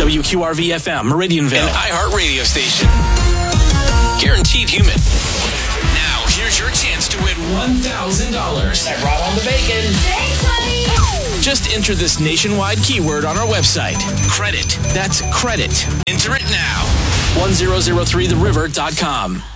WQRV-FM, Meridianville. An iHeart radio station. Guaranteed human. Now, here's your chance to win $1,000. I brought home the bacon. Thanks, honey. Just enter this nationwide keyword on our website. Credit. That's credit. Enter it now. 1003theriver.com.